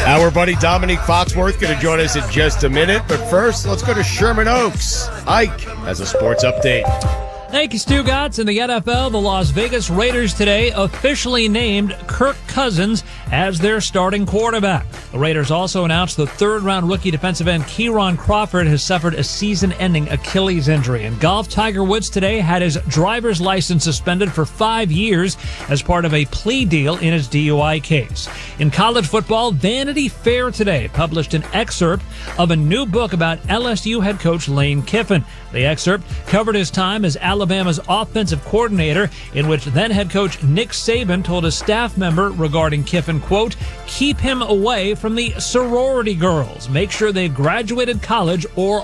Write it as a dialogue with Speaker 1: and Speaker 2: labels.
Speaker 1: Our buddy Dominique Foxworth going to join us in just a minute. But first, let's go to Sherman Oaks. Ike has a sports update.
Speaker 2: Thank you, Stu Gatz. In the NFL, the Las Vegas Raiders today officially named Kirk Cousins as their starting quarterback. The Raiders also announced the third-round rookie defensive end Kieron Crawford has suffered a season-ending Achilles injury. In golf, Tiger Woods today had his driver's license suspended for 5 years as part of a plea deal in his DUI case. In college football, Vanity Fair today published an excerpt of a new book about LSU head coach Lane Kiffin. The excerpt covered his time as Alabama's offensive coordinator, in which then head coach Nick Saban told a staff member regarding Kiffin, quote, "Keep him away from the sorority girls. Make sure they've graduated college or